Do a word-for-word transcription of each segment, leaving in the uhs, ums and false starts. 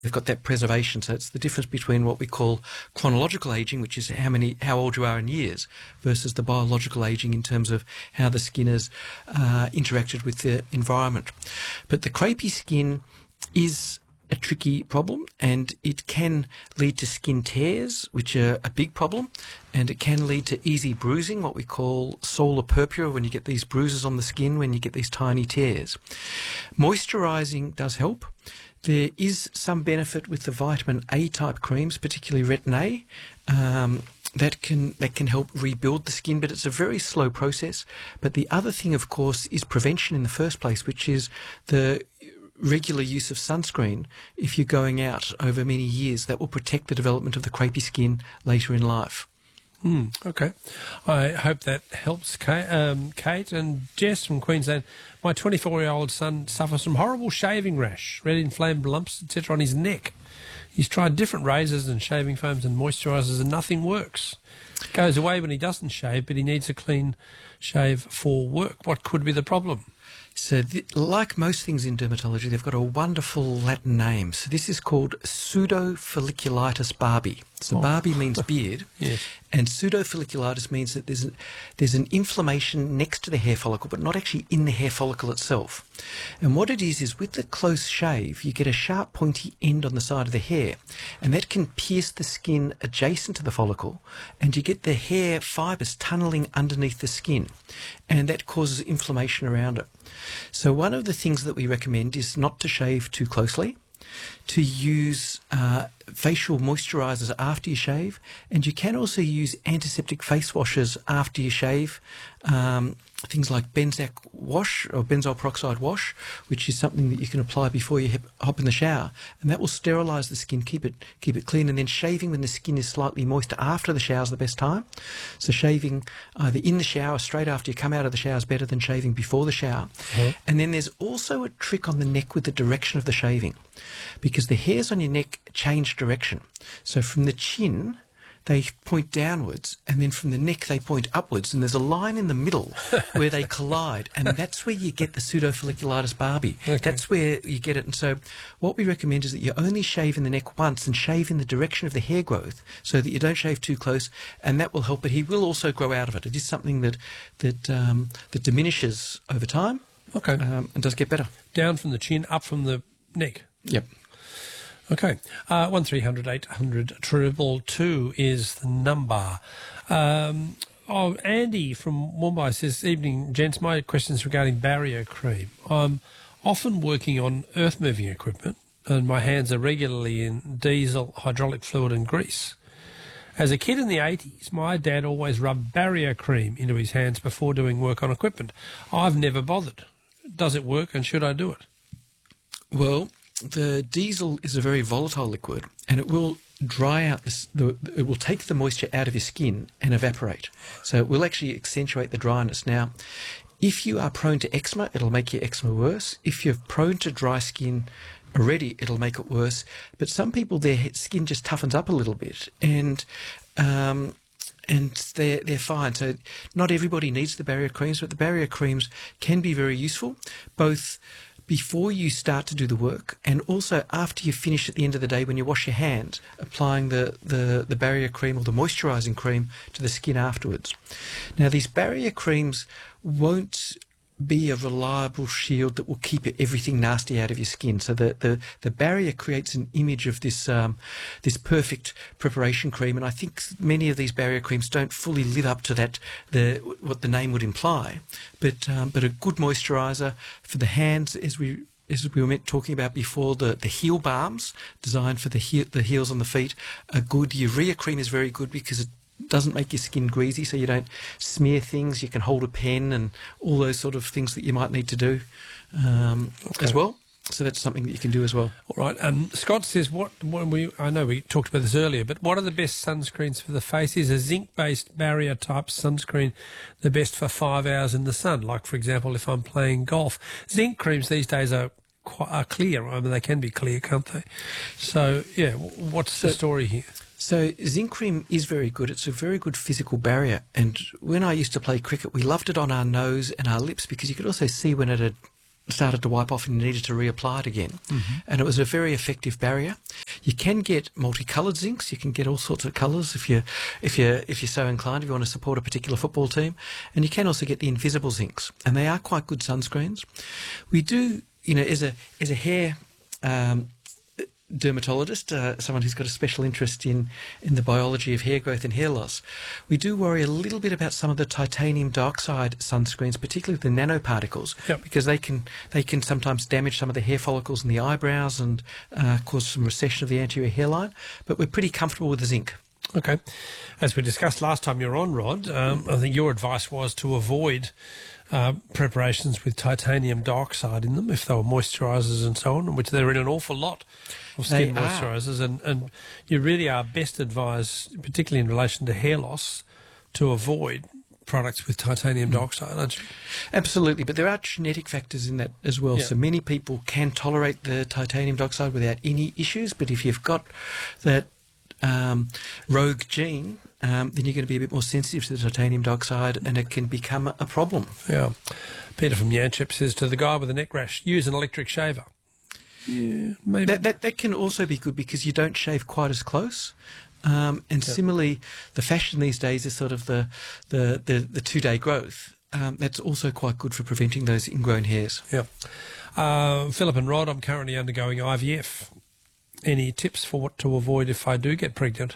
they've got that preservation. So it's the difference between what we call chronological aging, which is how many, how old you are in years, versus the biological aging in terms of how the skin has uh, interacted with the environment. But the crepey skin is a tricky problem, and it can lead to skin tears, which are a big problem, and it can lead to easy bruising, what we call solar purpura, when you get these bruises on the skin when you get these tiny tears. Moisturising does help. There is some benefit with the vitamin A type creams, particularly Retin A, um, that can that can help rebuild the skin, but it's a very slow process. But the other thing, of course, is prevention in the first place, which is the regular use of sunscreen. If you're going out over many years, that will protect the development of the crepey skin later in life. Mm, okay. I hope that helps, Kate. Um, Kate and Jess from Queensland. My twenty-four-year-old son suffers from horrible shaving rash, red inflamed lumps, et cetera on his neck. He's tried different razors and shaving foams and moisturisers and nothing works. It goes away when he doesn't shave, but he needs a clean shave for work. What could be the problem? So, th like most things in dermatology, they've got a wonderful Latin name. So this is called pseudofolliculitis barbae. So oh. Barbae means beard, yes. And pseudofolliculitis means that there's, a, there's an inflammation next to the hair follicle, but not actually in the hair follicle itself. And what it is, is with the close shave, you get a sharp pointy end on the side of the hair, and that can pierce the skin adjacent to the follicle, and you get the hair fibres tunnelling underneath the skin, and that causes inflammation around it. So one of the things that we recommend is not to shave too closely, to use uh, facial moisturisers after you shave, and you can also use antiseptic face washes after you shave. Um, things like Benzac wash or benzoyl peroxide wash, which is something that you can apply before you hop in the shower, and that will sterilise the skin, keep it keep it clean. And then shaving when the skin is slightly moist after the shower is the best time. So shaving either in the shower, straight after you come out of the shower, is better than shaving before the shower. Mm-hmm. And then there's also a trick on the neck with the direction of the shaving, because the hairs on your neck change direction. So from the chin, they point downwards, and then from the neck they point upwards, and there's a line in the middle where they collide, and that's where you get the pseudofolliculitis barbae. Okay. That's where you get it. And so what we recommend is that you only shave in the neck once and shave in the direction of the hair growth so that you don't shave too close, and that will help. But he will also grow out of it. It is something that that um, that diminishes over time. Okay. Um, and does get better. Down from the chin, up from the neck. Yep. Okay, uh, one three hundred eight hundred triple two is the number. Um, oh, Andy from Mumbai says, "Evening, gents. My question is regarding barrier cream. I'm often working on earth-moving equipment, and my hands are regularly in diesel, hydraulic fluid, and grease. As a kid in the eighties, my dad always rubbed barrier cream into his hands before doing work on equipment. I've never bothered. Does it work, and should I do it?" Well, the diesel is a very volatile liquid, and it will dry out this, the, it will take the moisture out of your skin and evaporate. So it will actually accentuate the dryness. Now, if you are prone to eczema, it'll make your eczema worse. If you're prone to dry skin already, it'll make it worse. But some people, their skin just toughens up a little bit, and um, and they're, they're fine. So not everybody needs the barrier creams, but the barrier creams can be very useful, both before you start to do the work and also after you finish at the end of the day when you wash your hands, applying the, the, the barrier cream or the moisturising cream to the skin afterwards. Now, these barrier creams won't be a reliable shield that will keep everything nasty out of your skin. So the, the, the barrier creates an image of this um, this perfect preparation cream, and I think many of these barrier creams don't fully live up to that, the what the name would imply. But um, but a good moisturiser for the hands, as we as we were talking about before, the, the heel balms designed for the heel, the heels on the feet are good. Urea cream is very good because it doesn't make your skin greasy, so you don't smear things. You can hold a pen and all those sort of things that you might need to do um, okay. as well. So that's something that you can do as well. All right. Um, Scott says, "What? When we I know we talked about this earlier, but what are the best sunscreens for the face? Is a zinc-based barrier type sunscreen the best for five hours in the sun? Like, for example, if I'm playing golf, zinc creams these days are quite are clear. I mean, they can be clear, can't they? So, yeah. What's so, the story here?" So zinc cream is very good. It's a very good physical barrier. And when I used to play cricket, we loved it on our nose and our lips because you could also see when it had started to wipe off and you needed to reapply it again. Mm-hmm. And it was a very effective barrier. You can get multicoloured zincs. You can get all sorts of colours if you if you if you're so inclined, if you want to support a particular football team. And you can also get the invisible zincs, and they are quite good sunscreens. We do, you know, as a as a hair um, dermatologist, uh, someone who's got a special interest in, in the biology of hair growth and hair loss, we do worry a little bit about some of the titanium dioxide sunscreens, particularly the nanoparticles, yep. because they can they can sometimes damage some of the hair follicles in the eyebrows and uh, cause some recession of the anterior hairline. But we're pretty comfortable with the zinc. Okay. As we discussed last time you were on, Rod, um, I think your advice was to avoid uh, preparations with titanium dioxide in them if they were moisturisers and so on, which they're in an awful lot of skin They moisturisers. And, and you really are best advised, particularly in relation to hair loss, to avoid products with titanium mm. dioxide, aren't you? Absolutely, but there are genetic factors in that as well. Yeah. So many people can tolerate the titanium dioxide without any issues, but if you've got that um, rogue gene, um, then you're going to be a bit more sensitive to the titanium dioxide and it can become a problem. Yeah. Peter from Yanchep says, to the guy with a neck rash, use an electric shaver. Yeah, maybe. That, that, that can also be good because you don't shave quite as close. Um, and yeah. similarly, the fashion these days is sort of the, the, the, the two-day growth. Um, that's also quite good for preventing those ingrown hairs. Yeah. Uh, Philip and Rod, I'm currently undergoing I V F. Any tips for what to avoid if I do get pregnant?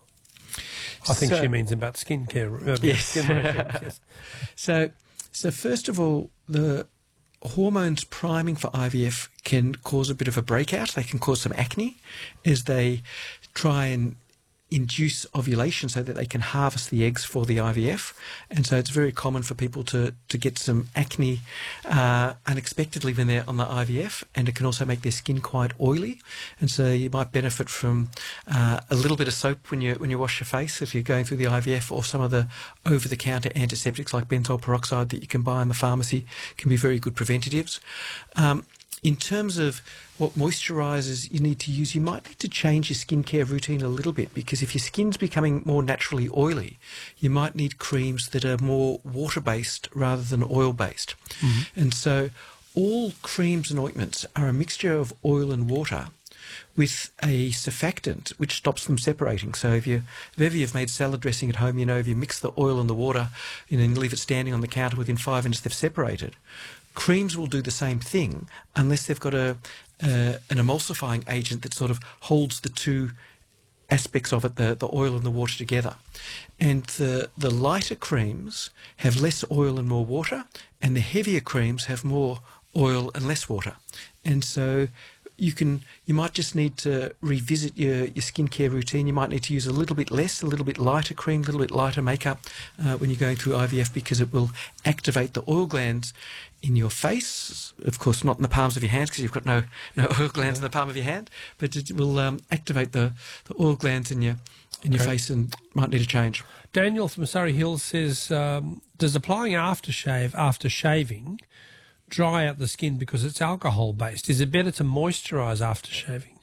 I think so, she means about skincare. Uh, yes. Skin regimes, yes. So, so first of all, the hormones priming for I V F can cause a bit of a breakout. They can cause some acne as they try and induce ovulation so that they can harvest the eggs for the I V F. And so it's very common for people to, to get some acne uh, unexpectedly when they're on the I V F, and it can also make their skin quite oily. And so you might benefit from uh, a little bit of soap when you when you wash your face if you're going through the I V F, or some of the over-the-counter antiseptics like benzoyl peroxide that you can buy in the pharmacy can be very good preventatives. Um, In terms of what moisturisers you need to use, you might need to change your skincare routine a little bit, because if your skin's becoming more naturally oily, you might need creams that are more water-based rather than oil-based. Mm-hmm. And so all creams and ointments are a mixture of oil and water with a surfactant which stops them separating. So if, you, if ever you've made salad dressing at home, you know, if you mix the oil and the water, you know, and leave it standing on the counter, within five minutes they've separated. Creams will do the same thing unless they've got a uh, an emulsifying agent that sort of holds the two aspects of it, the, the oil and the water, together. And the, the lighter creams have less oil and more water, and the heavier creams have more oil and less water. And so you can you might just need to revisit your, your skincare routine. You might need to use a little bit less, a little bit lighter cream, a little bit lighter makeup uh, when you're going through I V F, because it will activate the oil glands in your face. Of course, not in the palms of your hands, because you've got no, no oil glands in the palm of your hand, but it will um, activate the, the oil glands in your in your okay. face, and might need a change. Daniel from Surrey Hills says, um, does applying aftershave after shaving dry out the skin because it's alcohol based? Is it better to moisturise after shaving?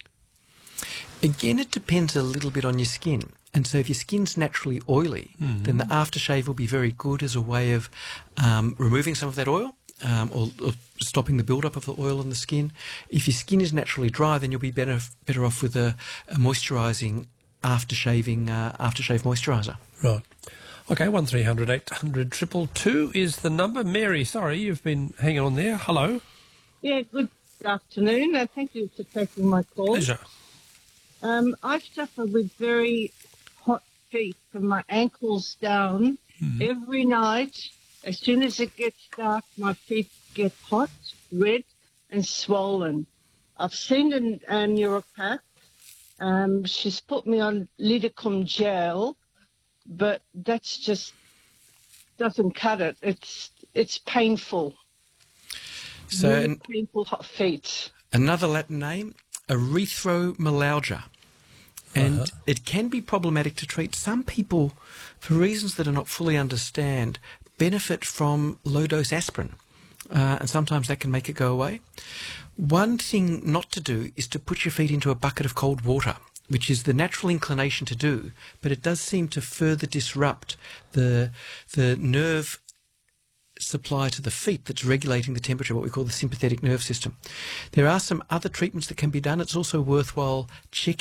Again, it depends a little bit on your skin. And so if your skin's naturally oily, mm-hmm. then the aftershave will be very good as a way of um, removing some of that oil, um, or, or stopping the build-up of the oil on the skin. If your skin is naturally dry, then you'll be better better off with a, a moisturising after-shaving, uh, aftershave moisturiser. Right. Okay, one three hundred eight hundred two two two is the number. Mary, sorry, you've been hanging on there. Hello. Yeah, good afternoon. Uh, thank you for taking my call. Pleasure. Um, I suffer with very hot feet from my ankles down. Mm-hmm. Every night. As soon as it gets dark, my feet get hot, red, and swollen. I've seen a, a neuropath. Um, she's put me on Lidocum gel, but that's just doesn't cut it. It's it's painful. So really an, painful hot feet. Another Latin name, erythromelalgia. And uh-huh. it can be problematic to treat. Some people, for reasons that are not fully understand, benefit from low-dose aspirin, uh, and sometimes that can make it go away. One thing not to do is to put your feet into a bucket of cold water, which is the natural inclination to do, but it does seem to further disrupt the the nerve supply to the feet that's regulating the temperature, what we call the sympathetic nerve system. There are some other treatments that can be done. It's also worthwhile checking